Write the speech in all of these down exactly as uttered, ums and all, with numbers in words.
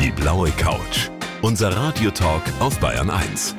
Die blaue Couch. Unser Radiotalk auf Bayern eins.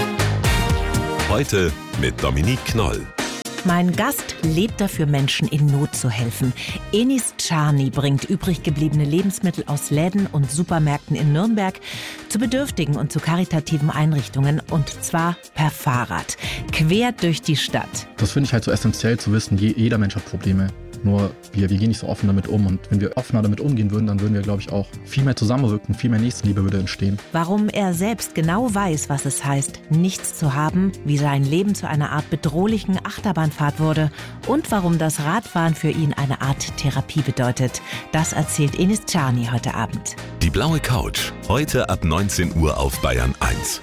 Heute mit Dominique Knoll. Mein Gast lebt dafür, Menschen in Not zu helfen. Enis Czarny bringt übrig gebliebene Lebensmittel aus Läden und Supermärkten in Nürnberg zu bedürftigen und zu karitativen Einrichtungen, und zwar per Fahrrad, quer durch die Stadt. Das finde ich halt so essentiell zu wissen, jeder Mensch hat Probleme. Nur wir, wir gehen nicht so offen damit um. Und wenn wir offener damit umgehen würden, dann würden wir, glaube ich, auch viel mehr zusammenwirken, viel mehr Nächstenliebe würde entstehen. Warum er selbst genau weiß, was es heißt, nichts zu haben, wie sein Leben zu einer Art bedrohlichen Achterbahnfahrt wurde und warum das Radfahren für ihn eine Art Therapie bedeutet, das erzählt Enis Czarny heute Abend. Die blaue Couch, heute ab neunzehn Uhr auf Bayern eins.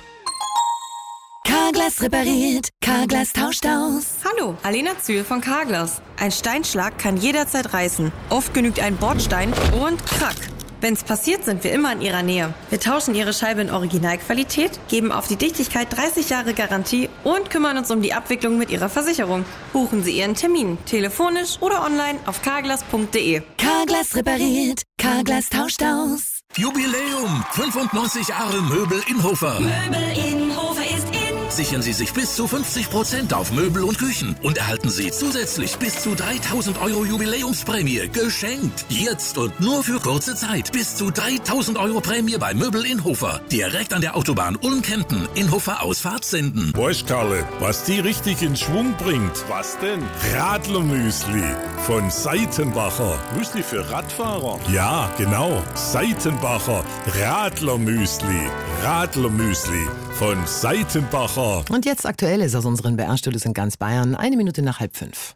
Carglass repariert, Carglass tauscht aus. Hallo, Alena Zühl von Carglass. Ein Steinschlag kann jederzeit reißen. Oft genügt ein Bordstein und krack. Wenn's passiert, sind wir immer in Ihrer Nähe. Wir tauschen Ihre Scheibe in Originalqualität, geben auf die Dichtigkeit dreißig Jahre Garantie und kümmern uns um die Abwicklung mit Ihrer Versicherung. Buchen Sie Ihren Termin, telefonisch oder online auf carglass punkt de. Carglass repariert, Carglass tauscht aus. Jubiläum! fünfundneunzig Jahre Möbel Inhofer. Möbel Inhofer ist in. Sichern Sie sich bis zu fünfzig Prozent auf Möbel und Küchen und erhalten Sie zusätzlich bis zu dreitausend Euro Jubiläumsprämie geschenkt. Jetzt und nur für kurze Zeit. Bis zu dreitausend Euro Prämie bei Möbel Inhofer. Direkt an der Autobahn Ulm-Kempten. Inhofer Ausfahrt senden. Weißt Karle, was die richtig in Schwung bringt? Was denn? Radlermüsli von Seitenbacher. Müsli für Radfahrer? Ja, genau. Seitenbacher Radlermüsli. Radlermüsli von Seitenbacher. Und jetzt Aktuelles aus unseren B R-Studios in ganz Bayern. Eine Minute nach halb fünf.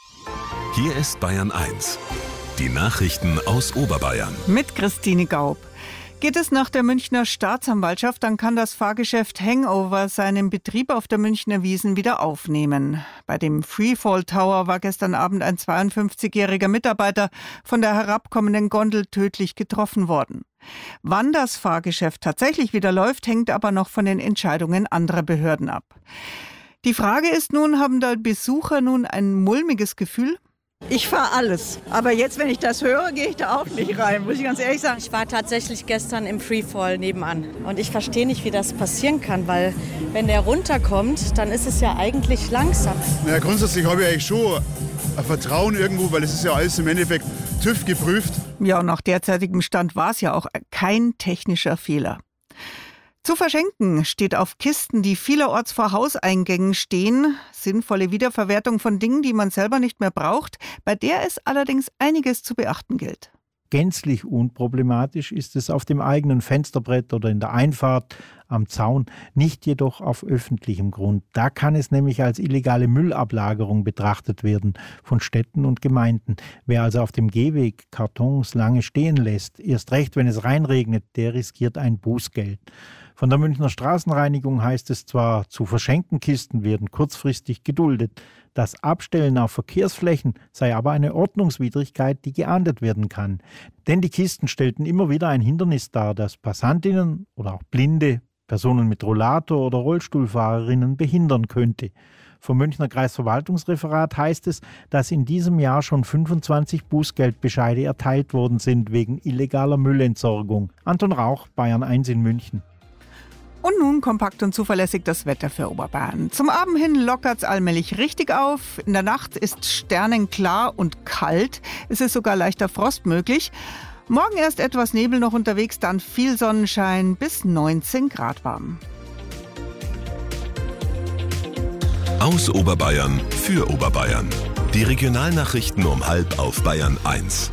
Hier ist Bayern eins. Die Nachrichten aus Oberbayern. Mit Christine Gaub. Geht es nach der Münchner Staatsanwaltschaft, dann kann das Fahrgeschäft Hangover seinen Betrieb auf der Münchner Wiesn wieder aufnehmen. Bei dem Freefall Tower war gestern Abend ein zweiundfünfzigjähriger Mitarbeiter von der herabkommenden Gondel tödlich getroffen worden. Wann das Fahrgeschäft tatsächlich wieder läuft, hängt aber noch von den Entscheidungen anderer Behörden ab. Die Frage ist nun, haben da Besucher nun ein mulmiges Gefühl? Ich fahre alles. Aber jetzt, wenn ich das höre, gehe ich da auch nicht rein, muss ich ganz ehrlich sagen. Ich war tatsächlich gestern im Freefall nebenan. Und ich verstehe nicht, wie das passieren kann, weil wenn der runterkommt, dann ist es ja eigentlich langsam. Ja, grundsätzlich habe ich eigentlich schon ein Vertrauen irgendwo, weil es ist ja alles im Endeffekt TÜV geprüft. Ja, und nach derzeitigem Stand war es ja auch kein technischer Fehler. Zu verschenken steht auf Kisten, die vielerorts vor Hauseingängen stehen. Sinnvolle Wiederverwertung von Dingen, die man selber nicht mehr braucht, bei der es allerdings einiges zu beachten gilt. Gänzlich unproblematisch ist es auf dem eigenen Fensterbrett oder in der Einfahrt am Zaun, nicht jedoch auf öffentlichem Grund. Da kann es nämlich als illegale Müllablagerung betrachtet werden von Städten und Gemeinden. Wer also auf dem Gehweg Kartons lange stehen lässt, erst recht, wenn es reinregnet, der riskiert ein Bußgeld. Von der Münchner Straßenreinigung heißt es zwar, zu verschenken Kisten werden kurzfristig geduldet. Das Abstellen auf Verkehrsflächen sei aber eine Ordnungswidrigkeit, die geahndet werden kann. Denn die Kisten stellten immer wieder ein Hindernis dar, das Passantinnen oder auch Blinde, Personen mit Rollator oder Rollstuhlfahrerinnen behindern könnte. Vom Münchner Kreisverwaltungsreferat heißt es, dass in diesem Jahr schon fünfundzwanzig Bußgeldbescheide erteilt worden sind wegen illegaler Müllentsorgung. Anton Rauch, Bayern eins in München. Und nun kompakt und zuverlässig das Wetter für Oberbayern. Zum Abend hin lockert's allmählich richtig auf. In der Nacht ist sternenklar und kalt. Es ist sogar leichter Frost möglich. Morgen erst etwas Nebel noch unterwegs, dann viel Sonnenschein bis neunzehn Grad warm. Aus Oberbayern für Oberbayern. Die Regionalnachrichten um halb auf Bayern eins.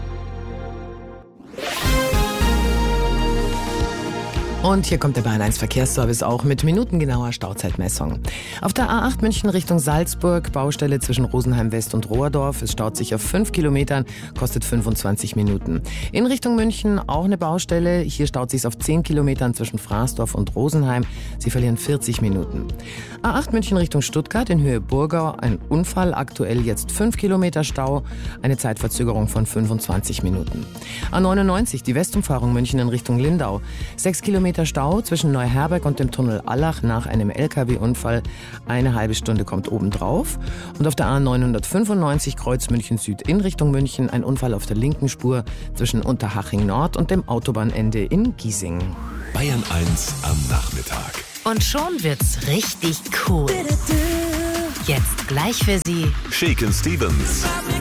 Und hier kommt der Bayern eins Verkehrsservice auch mit minutengenauer Stauzeitmessung. Auf der A acht München Richtung Salzburg, Baustelle zwischen Rosenheim West und Rohrdorf. Es staut sich auf fünf Kilometern, kostet fünfundzwanzig Minuten. In Richtung München auch eine Baustelle. Hier staut sich auf zehn Kilometern zwischen Fraßdorf und Rosenheim. Sie verlieren vierzig Minuten. A acht München Richtung Stuttgart in Höhe Burgau. Ein Unfall, aktuell jetzt fünf Kilometer Stau. Eine Zeitverzögerung von fünfundzwanzig Minuten. A neunundneunzig, die Westumfahrung München in Richtung Lindau. sechs Kilometer Kilometer Stau zwischen Neuherberg und dem Tunnel Allach nach einem L K W-Unfall. Eine halbe Stunde kommt obendrauf. Und auf der A neunhundertfünfundneunzig Kreuz München Süd in Richtung München ein Unfall auf der linken Spur zwischen Unterhaching Nord und dem Autobahnende in Giesing. Bayern eins am Nachmittag. Und schon wird's richtig cool. Jetzt gleich für Sie Shakin' Stevens.